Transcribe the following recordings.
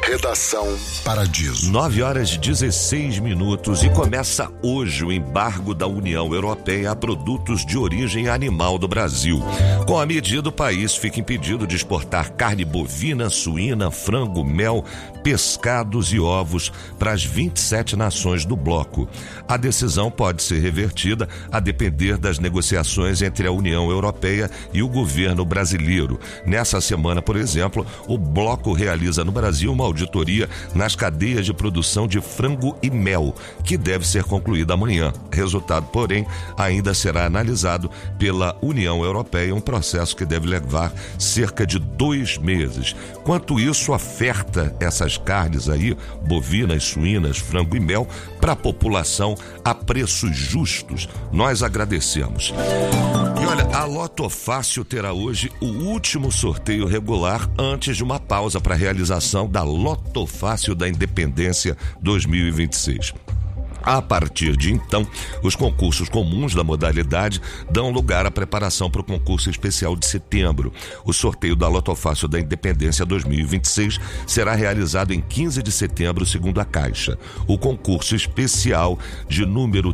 Redação Paradiso. 9h16 e começa hoje o embargo da União Europeia a produtos de origem animal do Brasil. Com a medida, o país fica impedido de exportar carne bovina, suína, frango, mel, pescados e ovos para as 27 nações do bloco. A decisão pode ser revertida a depender das negociações entre a União Europeia e o governo brasileiro. Nessa semana, por exemplo, o bloco realiza no Brasil uma auditoria nas cadeias de produção de frango e mel, que deve ser concluída amanhã. Resultado, porém, ainda será analisado pela União Europeia, um processo que deve levar cerca de 2 meses. Quanto isso afeta essas carnes aí, bovinas, suínas, frango e mel, para a população a preços justos? Nós agradecemos. E olha, a Loto Fácil terá hoje o último sorteio regular antes de uma pausa para a realização da Loto Fácil da Independência 2026. A partir de então, os concursos comuns da modalidade dão lugar à preparação para o concurso especial de setembro. O sorteio da Loto Fácil da Independência 2026 será realizado em 15 de setembro, segundo a Caixa. O concurso especial de número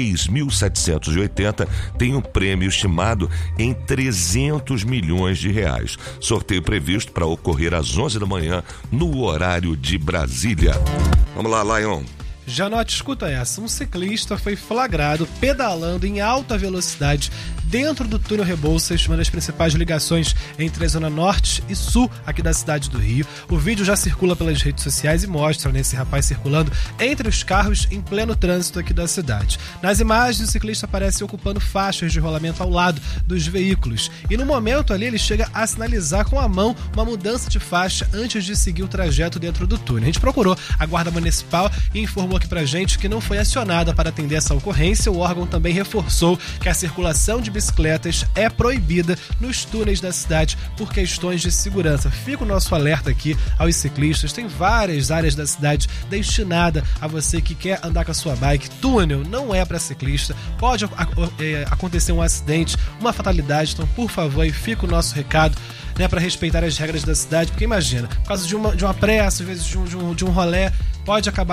3.780 tem um prêmio estimado em 300 milhões de reais. Sorteio previsto para ocorrer às 11 da manhã, no horário de Brasília. Vamos lá, Lion. Janote, escuta essa. Um ciclista foi flagrado pedalando em alta velocidade dentro do túnel Rebouças, uma das principais ligações entre a zona norte e sul aqui da cidade do Rio. O vídeo já circula pelas redes sociais e mostra esse rapaz circulando entre os carros em pleno trânsito aqui da cidade. Nas imagens, o ciclista aparece ocupando faixas de rolamento ao lado dos veículos. E no momento ali, ele chega a sinalizar com a mão uma mudança de faixa antes de seguir o trajeto dentro do túnel. A gente procurou a Guarda Municipal e informou aqui pra gente que não foi acionada para atender essa ocorrência. O órgão também reforçou que a circulação de bicicletas é proibida nos túneis da cidade por questões de segurança. Fica o nosso alerta aqui aos ciclistas. Tem várias áreas da cidade destinadas a você que quer andar com a sua bike. Túnel não é para ciclista. Pode acontecer um acidente, uma fatalidade. Então, por favor, aí fica o nosso recado, né, para respeitar as regras da cidade. Porque imagina, por causa de uma pressa, às vezes de um rolê, pode acabar